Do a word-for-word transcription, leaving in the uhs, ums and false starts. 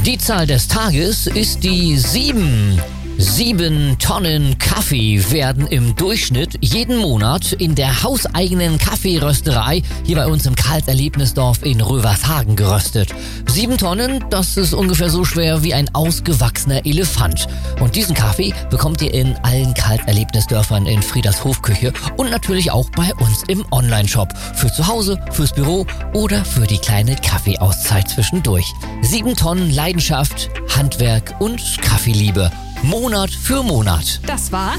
Die Zahl des Tages ist die sieben. Sieben Tonnen Kaffee werden im Durchschnitt jeden Monat in der hauseigenen Kaffeerösterei hier bei uns im Karls-Erlebnisdorf in Rövershagen geröstet. Sieben Tonnen, das ist ungefähr so schwer wie ein ausgewachsener Elefant. Und diesen Kaffee bekommt ihr in allen Karls-Erlebnisdörfern in Frieders Hofküche und natürlich auch bei uns im Onlineshop. Für zu Hause, fürs Büro oder für die kleine Kaffeeauszeit zwischendurch. Sieben Tonnen Leidenschaft, Handwerk und Kaffeeliebe. Monat für Monat. Das war